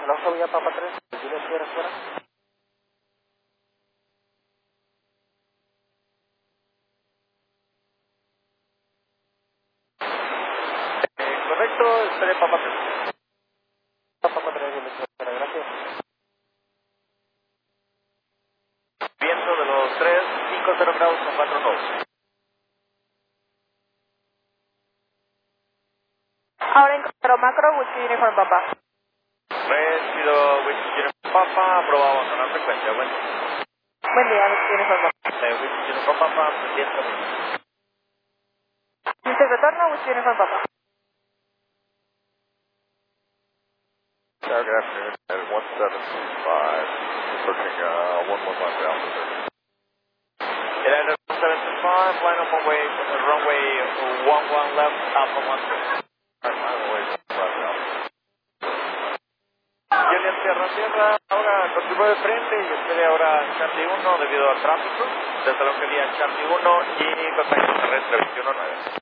Hello, Julia, Papa 3, Julia Sierra Sierra. Correcto, espere Papa 3. Papa 3, Julia Sierra, gracias. Viento de los 3, 50 grados con 4 knots. Ahora en Coro Macro, Whiskey Uniform Papa. Recibido Whiskey Uniform Papa, aprobamos a la frecuencia, buen día. Buen día, Whiskey Uniform Papa. Whiskey Uniform Papa, pendiente. Dice retorno, Whiskey Uniform Papa. Good afternoon, at 1725, approaching 115 altitude. United 1725, line up runway 11 left, Alpha 12. Juliet Sierra Sierra, ahora continúe de frente y espere ahora Charlie 1 debido al tráfico, desde la localidad Charlie 1 y contacto terrestre 219.